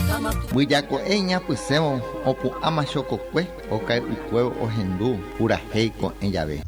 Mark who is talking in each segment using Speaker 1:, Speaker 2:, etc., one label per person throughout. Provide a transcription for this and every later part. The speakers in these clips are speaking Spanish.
Speaker 1: Buyako eña pusemo opu amachokokwe okai ukueo ohendu pura heiko en llave.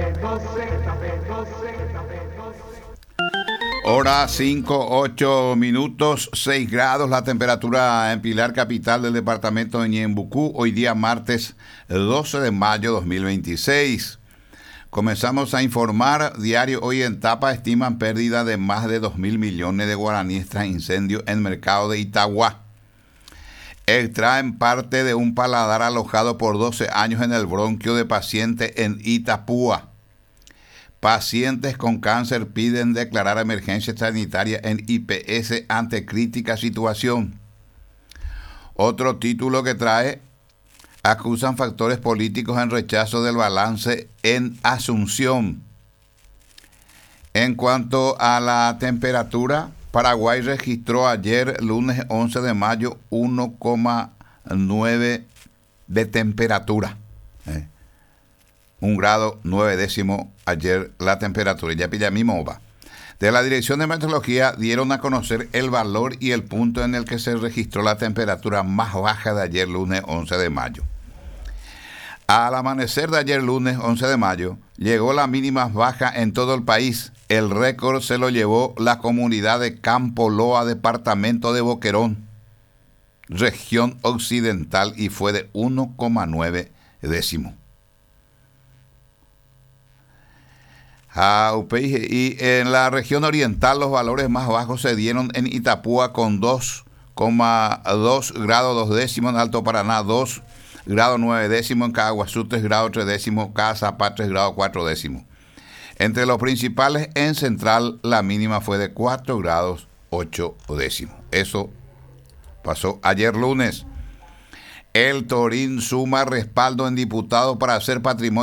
Speaker 2: Hora 5:08, 6 grados la temperatura en Pilar, capital del departamento de Ñembucú, hoy día martes 12 de mayo 2026. Comenzamos a informar. Diario Hoy en Tapa estiman pérdida de más de 2.000 millones de guaraníes tras incendio en mercado de Itagua. Extraen parte de un paladar alojado por 12 años en el bronquio de paciente en Itapúa. Pacientes con cáncer piden declarar emergencia sanitaria en IPS ante crítica situación. Otro título que trae: acusan factores políticos en rechazo del balance en Asunción. En cuanto a la temperatura, Paraguay registró ayer, lunes 11 de mayo, 1,9 de temperatura. 1 grado 9 décimo ayer la temperatura. Ya pilla mi mova. De la Dirección de Meteorología dieron a conocer el valor y el punto en el que se registró la temperatura más baja de ayer, lunes 11 de mayo. Al amanecer de ayer, lunes 11 de mayo, llegó la mínima baja en todo el país. El récord se lo llevó la comunidad de Campo Loa, departamento de Boquerón, región occidental, y fue de 1,9 décimo. Y en la región oriental los valores más bajos se dieron en Itapúa con 2,2 grados 2 décimos, en Alto Paraná 2 grados 9 décimos, en Caguazú 3 grados 3 décimos, Cazapá 3 grados 4 décimos. Entre los principales, en Central la mínima fue de 4 grados 8 décimos. Eso pasó ayer lunes. El Torín suma respaldo en diputados para hacer patrimonio